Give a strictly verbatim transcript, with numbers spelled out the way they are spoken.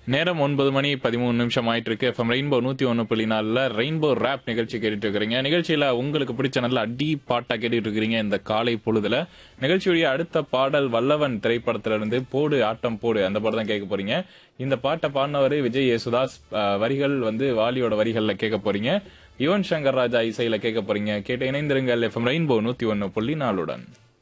நேரம் ஒன்பது மணி பதிமூணு நிமிஷம் ஆயிட்டு இருக்கு. எஃப்எம் ரெயின்போ நூத்தி ஒன்னு புள்ளி நாலுல ரெயின்போ ரேப் நிகழ்ச்சி கேட்டுட்டு இருக்கிறீங்க. நிகழ்ச்சியில உங்களுக்கு பிடிச்ச நல்ல அடி பாட்டா கேட்டுட்டு இருக்கிறீங்க இந்த காலை பொழுதுல. நிகழ்ச்சியுடைய அடுத்த பாடல் வல்லவன் திரைப்படத்துல இருந்து போடு ஆட்டம் போடு அந்த பாடம் தான் கேட்க போறீங்க. இந்த பாட்டை பாடினவர் விஜய் யேசுதாஸ், அஹ், வரிகள் வந்து வாலியோட வரிகள்ல கேட்க போறீங்க. யுவன் சங்கர் ராஜா இசையில கேட்க போறீங்க. கேட்டு இணைந்திருங்கள் எஃப்எம் ரெயின்போ நூத்தி ஒன்னு புள்ளி நாலுடன்.